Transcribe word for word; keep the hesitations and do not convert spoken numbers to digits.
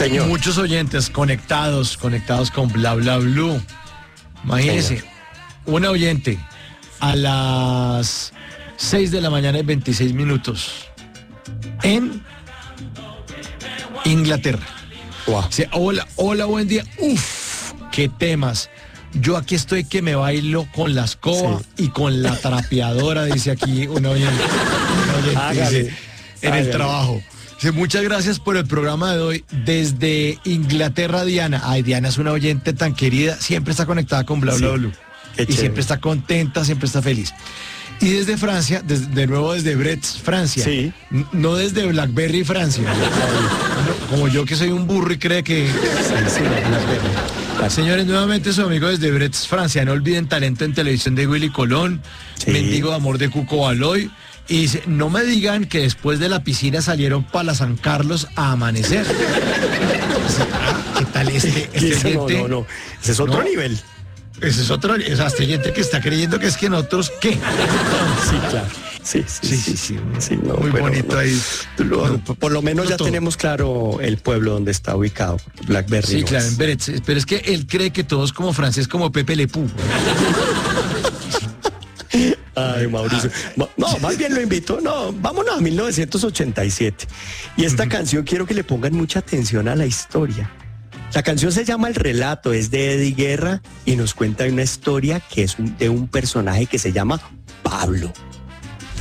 Señor. Muchos oyentes conectados, conectados con Bla Bla Blue. Imagínense, Señor. un oyente a las seis de la mañana y veintiséis minutos en Inglaterra. Wow. Dice, hola, hola, buen día. Uf, qué temas. Yo aquí estoy que me bailo con la escoba Sí. y con la trapeadora, dice aquí un oyente. Un oyente, Hágale, dice, en hágale. el trabajo. Dice, muchas gracias por el programa de hoy. Desde Inglaterra, Diana. Ay, Diana es una oyente tan querida. Siempre está conectada con Bla Bla Sí, Blue. qué Y chévere. siempre está contenta, siempre está feliz. Y desde Francia, desde, de nuevo desde Bretz, Francia. Sí. N- No desde Blackberry, Francia. No, como yo que soy un burro y cree que... Señores, nuevamente su amigo desde Bretz, Francia. No olviden Talento en Televisión de Willy Colón, Sí. Mendigo de Amor de Cuco Baloy. Y dice, no me digan que después de la piscina salieron para San Carlos a amanecer. Dice, ah, ¿qué tal este, este Eso no, oyente? no, no. Ese es otro No. nivel. Ese es otro, o sea, este oyente que está creyendo que es que nosotros, ¿qué? Sí, claro. Sí, sí, Sí, sí, sí, sí. sí. Sí, no, Muy pero bonito no. ahí. Lo- No, por lo menos no ya todo. tenemos claro el pueblo donde está ubicado. Blackberry. Sí, no claro, es. en Bretz, pero es que él cree que todos como francés, como Pepe Le Pew. Ay, Mauricio. Ma- No, más bien lo invito. No, vámonos a mil novecientos ochenta y siete. Y esta canción quiero que le pongan mucha atención a la historia. La canción se llama El Relato, es de Eddie Guerra y nos cuenta una historia que es un- de un personaje que se llama Pablo.